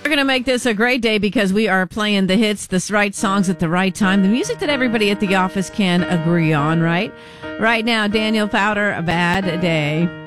We're going to make this a great day because we are playing the hits, the right songs at the right time, the music that everybody at the office can agree on, right? Right now, Daniel Powter, A Bad Day.